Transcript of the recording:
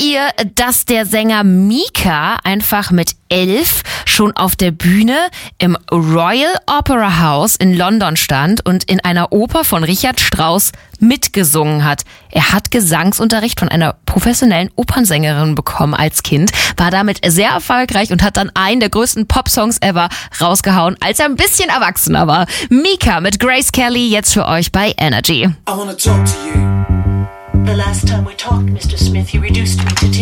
ihr, dass der Sänger Mika einfach mit 11 schon auf der Bühne im Royal Opera House in London stand und in einer Oper von Richard Strauss mitgesungen hat? Er hat Gesangsunterricht von einer professionellen Opernsängerin bekommen als Kind, war damit sehr erfolgreich und hat dann einen der größten Pop-Songs ever rausgehauen, als er ein bisschen erwachsener war. Mika mit Grace Kelly jetzt für euch bei Energy. I wanna talk to you. The last time we talked, Mr. Smith, you reduced me to tears.